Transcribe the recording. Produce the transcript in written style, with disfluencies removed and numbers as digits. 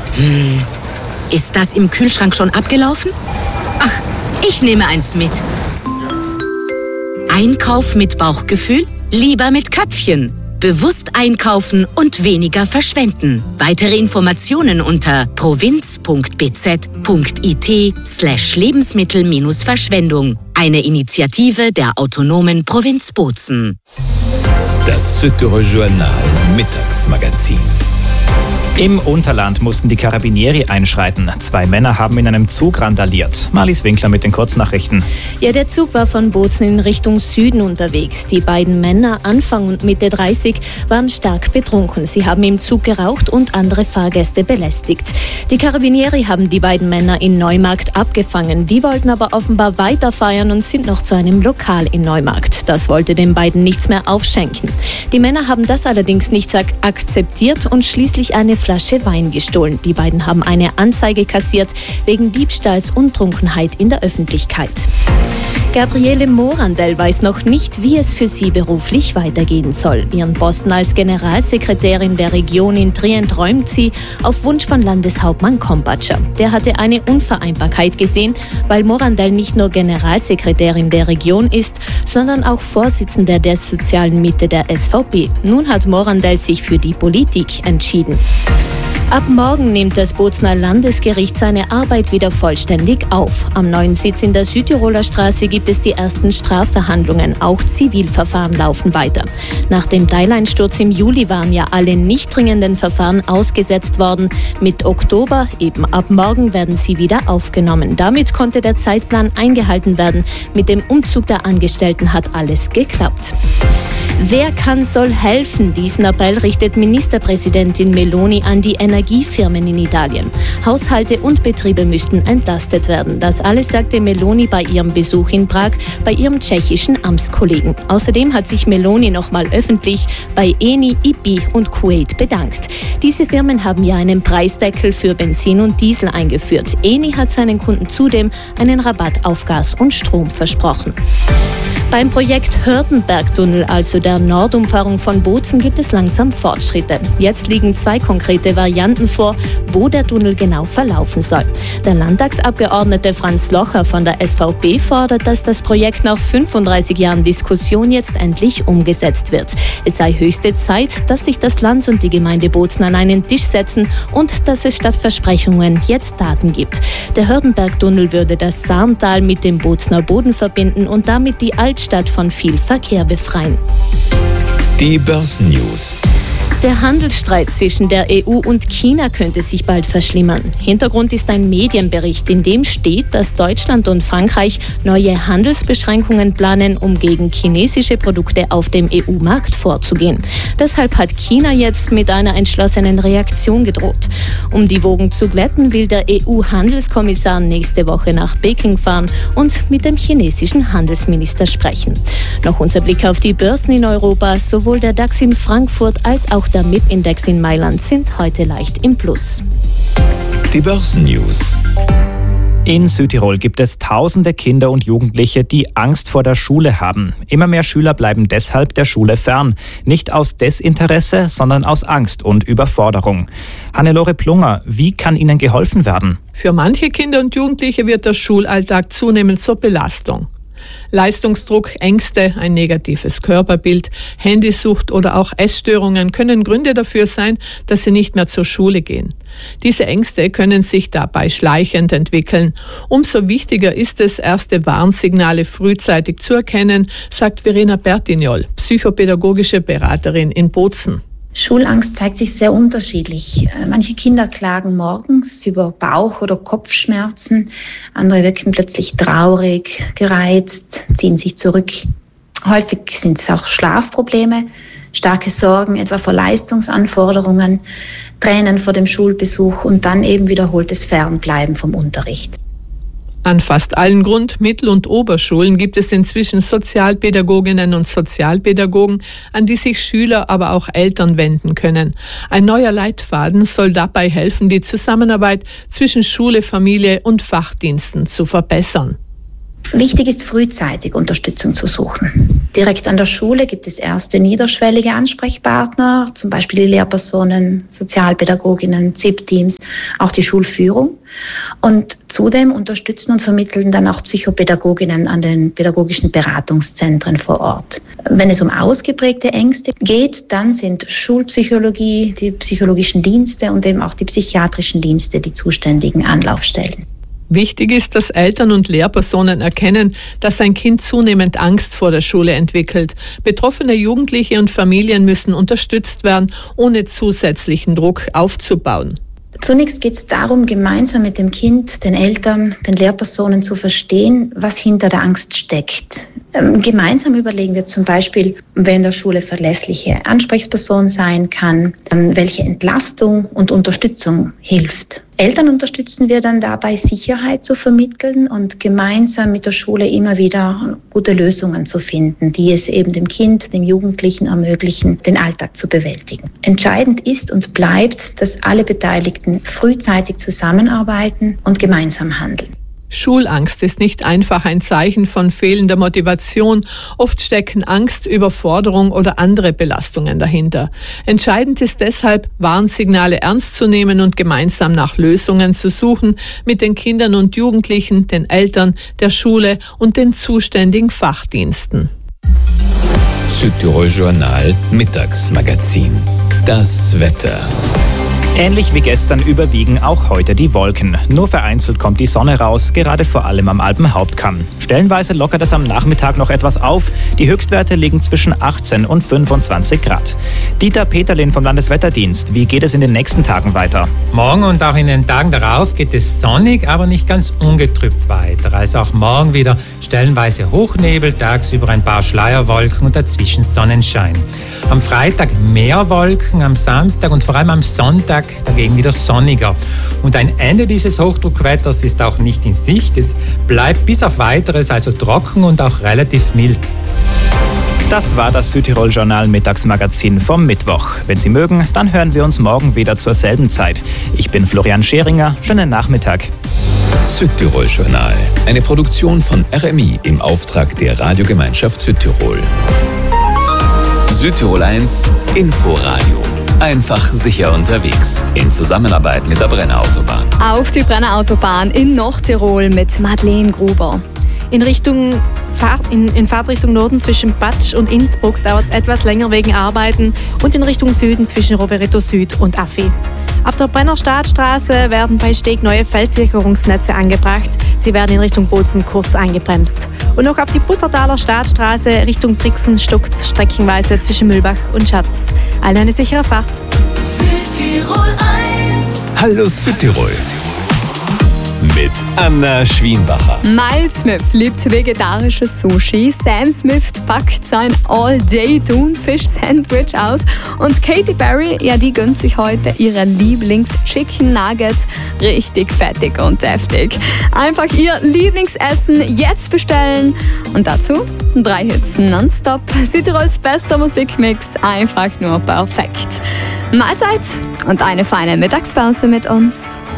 Ist das im Kühlschrank schon abgelaufen? Ach, ich nehme eins mit. Einkauf mit Bauchgefühl? Lieber mit Köpfchen. Bewusst einkaufen und weniger verschwenden. Weitere Informationen unter provinz.bz.it/Lebensmittel-Verschwendung. Eine Initiative der autonomen Provinz Bozen. Das Südtirol Journal Mittagsmagazin. Im Unterland mussten die Carabinieri einschreiten. 2 Männer haben in einem Zug randaliert. Marlies Winkler mit den Kurznachrichten. Ja, der Zug war von Bozen in Richtung Süden unterwegs. Die beiden Männer, Anfang und Mitte 30, waren stark betrunken. Sie haben im Zug geraucht und andere Fahrgäste belästigt. Die Carabinieri haben die beiden Männer in Neumarkt abgefangen. Die wollten aber offenbar weiter feiern und sind noch zu einem Lokal in Neumarkt. Das wollte den beiden nichts mehr aufschenken. Die Männer haben das allerdings nicht akzeptiert und schließlich eine Flasche Wein gestohlen. Die beiden haben eine Anzeige kassiert wegen Diebstahls und Trunkenheit in der Öffentlichkeit. Gabriele Morandell weiß noch nicht, wie es für sie beruflich weitergehen soll. Ihren Posten als Generalsekretärin der Region in Trient räumt sie auf Wunsch von Landeshauptmann Kompatscher. Der hatte eine Unvereinbarkeit gesehen, weil Morandell nicht nur Generalsekretärin der Region ist, sondern auch Vorsitzende der sozialen Mitte der SVP. Nun hat Morandell sich für die Politik entschieden. Ab morgen nimmt das Bozener Landesgericht seine Arbeit wieder vollständig auf. Am neuen Sitz in der Südtiroler Straße gibt es die ersten Strafverhandlungen. Auch Zivilverfahren laufen weiter. Nach dem Teileinsturz im Juli waren ja alle nicht dringenden Verfahren ausgesetzt worden. Mit Oktober, eben ab morgen, werden sie wieder aufgenommen. Damit konnte der Zeitplan eingehalten werden. Mit dem Umzug der Angestellten hat alles geklappt. Wer kann, soll helfen. Diesen Appell richtet Ministerpräsidentin Meloni an die Energiefirmen in Italien. Haushalte und Betriebe müssten entlastet werden. Das alles sagte Meloni bei ihrem Besuch in Prag bei ihrem tschechischen Amtskollegen. Außerdem hat sich Meloni nochmal öffentlich bei Eni, IP und Kuwait bedankt. Diese Firmen haben ja einen Preisdeckel für Benzin und Diesel eingeführt. Eni hat seinen Kunden zudem einen Rabatt auf Gas und Strom versprochen. Beim Projekt Hördenbergtunnel, also der Nordumfahrung von Bozen, gibt es langsam Fortschritte. Jetzt liegen 2 konkrete Varianten vor, wo der Tunnel genau verlaufen soll. Der Landtagsabgeordnete Franz Locher von der SVP fordert, dass das Projekt nach 35 Jahren Diskussion jetzt endlich umgesetzt wird. Es sei höchste Zeit, dass sich das Land und die Gemeinde Bozen an einen Tisch setzen und dass es statt Versprechungen jetzt Daten gibt. Der Hördenbergtunnel würde das Saarntal mit dem Bozener Boden verbinden und damit die Altstadt von viel Verkehr befreien. Die Börsennews. Der Handelsstreit zwischen der EU und China könnte sich bald verschlimmern. Hintergrund ist ein Medienbericht, in dem steht, dass Deutschland und Frankreich neue Handelsbeschränkungen planen, um gegen chinesische Produkte auf dem EU-Markt vorzugehen. Deshalb hat China jetzt mit einer entschlossenen Reaktion gedroht. Um die Wogen zu glätten, will der EU-Handelskommissar nächste Woche nach Peking fahren und mit dem chinesischen Handelsminister sprechen. Noch unser Blick auf die Börsen in Europa. Sowohl der DAX in Frankfurt als auch der MIP-Index in Mailand sind heute leicht im Plus. Die Börsennews. In Südtirol gibt es tausende Kinder und Jugendliche, die Angst vor der Schule haben. Immer mehr Schüler bleiben deshalb der Schule fern. Nicht aus Desinteresse, sondern aus Angst und Überforderung. Hannelore Plunger, wie kann ihnen geholfen werden? Für manche Kinder und Jugendliche wird der Schulalltag zunehmend zur Belastung. Leistungsdruck, Ängste, ein negatives Körperbild, Handysucht oder auch Essstörungen können Gründe dafür sein, dass sie nicht mehr zur Schule gehen. Diese Ängste können sich dabei schleichend entwickeln. Umso wichtiger ist es, erste Warnsignale frühzeitig zu erkennen, sagt Verena Bertignol, psychopädagogische Beraterin in Bozen. Schulangst zeigt sich sehr unterschiedlich. Manche Kinder klagen morgens über Bauch- oder Kopfschmerzen, andere wirken plötzlich traurig, gereizt, ziehen sich zurück. Häufig sind es auch Schlafprobleme, starke Sorgen etwa vor Leistungsanforderungen, Tränen vor dem Schulbesuch und dann eben wiederholtes Fernbleiben vom Unterricht. An fast allen Grund-, Mittel- und Oberschulen gibt es inzwischen Sozialpädagoginnen und Sozialpädagogen, an die sich Schüler, aber auch Eltern wenden können. Ein neuer Leitfaden soll dabei helfen, die Zusammenarbeit zwischen Schule, Familie und Fachdiensten zu verbessern. Wichtig ist, frühzeitig Unterstützung zu suchen. Direkt an der Schule gibt es erste niederschwellige Ansprechpartner, zum Beispiel die Lehrpersonen, Sozialpädagoginnen, ZIP-Teams, auch die Schulführung. Und zudem unterstützen und vermitteln dann auch Psychopädagoginnen an den pädagogischen Beratungszentren vor Ort. Wenn es um ausgeprägte Ängste geht, dann sind Schulpsychologie, die psychologischen Dienste und eben auch die psychiatrischen Dienste die zuständigen Anlaufstellen. Wichtig ist, dass Eltern und Lehrpersonen erkennen, dass ein Kind zunehmend Angst vor der Schule entwickelt. Betroffene Jugendliche und Familien müssen unterstützt werden, ohne zusätzlichen Druck aufzubauen. Zunächst geht es darum, gemeinsam mit dem Kind, den Eltern, den Lehrpersonen zu verstehen, was hinter der Angst steckt. Gemeinsam überlegen wir zum Beispiel, wer in der Schule verlässliche Ansprechperson sein kann, welche Entlastung und Unterstützung hilft. Eltern unterstützen wir dann dabei, Sicherheit zu vermitteln und gemeinsam mit der Schule immer wieder gute Lösungen zu finden, die es eben dem Kind, dem Jugendlichen ermöglichen, den Alltag zu bewältigen. Entscheidend ist und bleibt, dass alle Beteiligten frühzeitig zusammenarbeiten und gemeinsam handeln. Schulangst ist nicht einfach ein Zeichen von fehlender Motivation. Oft stecken Angst, Überforderung oder andere Belastungen dahinter. Entscheidend ist deshalb, Warnsignale ernst zu nehmen und gemeinsam nach Lösungen zu suchen mit den Kindern und Jugendlichen, den Eltern, der Schule und den zuständigen Fachdiensten. Südtirol Journal Mittagsmagazin. Das Wetter. Ähnlich wie gestern überwiegen auch heute die Wolken. Nur vereinzelt kommt die Sonne raus, gerade vor allem am Alpenhauptkamm. Stellenweise lockert es am Nachmittag noch etwas auf. Die Höchstwerte liegen zwischen 18 und 25 Grad. Dieter Peterlin vom Landeswetterdienst, wie geht es in den nächsten Tagen weiter? Morgen und auch in den Tagen darauf geht es sonnig, aber nicht ganz ungetrübt weiter. Also auch morgen wieder stellenweise Hochnebel, tagsüber ein paar Schleierwolken und dazwischen Sonnenschein. Am Freitag mehr Wolken, am Samstag und vor allem am Sonntag dagegen wieder sonniger. Und ein Ende dieses Hochdruckwetters ist auch nicht in Sicht. Es bleibt bis auf Weiteres also trocken und auch relativ mild. Das war das Südtirol Journal Mittagsmagazin vom Mittwoch. Wenn Sie mögen, dann hören wir uns morgen wieder zur selben Zeit. Ich bin Florian Scheringer. Schönen Nachmittag. Südtirol Journal. Eine Produktion von RMI im Auftrag der Radiogemeinschaft Südtirol. Südtirol 1 Inforadio. Einfach sicher unterwegs. In Zusammenarbeit mit der Brenner Autobahn. Auf die Brenner Autobahn in Nordtirol mit Madeleine Gruber. In Fahrtrichtung Norden zwischen Batsch und Innsbruck dauert es etwas länger wegen Arbeiten und in Richtung Süden zwischen Rovereto Süd und Affi. Auf der Brenner Stadtstraße werden bei Steg neue Felssicherungsnetze angebracht. Sie werden in Richtung Bozen kurz eingebremst. Und noch auf die Bussertaler Stadtstraße Richtung Brixen stockt streckenweise zwischen Mühlbach und Schaps. Allen eine sichere Fahrt. Südtirol 1. Hallo Südtirol. Mit Anna Schwienbacher. Miles Smith liebt vegetarisches Sushi. Sam Smith packt sein All-Day-Thunfisch-Sandwich aus. Und Katy Perry, ja, die gönnt sich heute ihre Lieblings-Chicken Nuggets. Richtig fettig und deftig. Einfach ihr Lieblingsessen jetzt bestellen. Und dazu 3 Hits nonstop. Südtirols bester Musikmix. Einfach nur perfekt. Mahlzeit und eine feine Mittagspause mit uns.